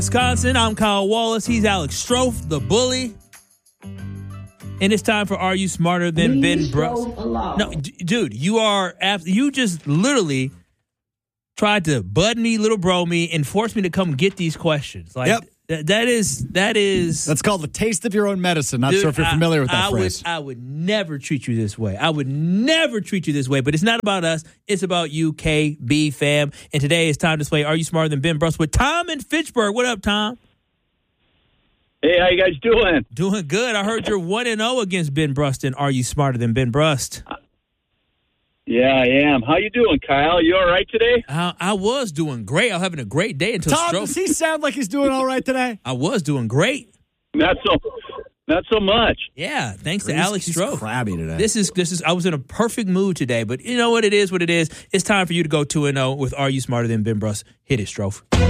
Wisconsin, I'm Kyle Wallace. He's Alex Strofe, the bully. And it's time for Are You Smarter Than Ben Brust? No, dude, you just literally tried to bud me, little bro me, and force me to come get these questions. Like, yep. That is. That's called the taste of your own medicine. Not sure if you're familiar with that phrase. I would never treat you this way. But it's not about us. It's about you, KB fam. And today it's time to play Are You Smarter Than Ben Brust with Tom in Fitchburg. What up, Tom? Hey, how you guys doing? Doing good. I heard you're 1-0 against Ben Brust. And Are You Smarter Than Ben Brust? Yeah, I am. How you doing, Kyle? You all right today? I was doing great. I was having a great day until Tom, Stroke. Does he sound like he's doing all right today? I was doing great. Not so much. Yeah, thanks to Alex Stroke. He's crabby today. This is. I was in a perfect mood today, but you know what it is. It's time for you to go 2-0 with Are You Smarter Than Ben Brust? Hit it, Strofe.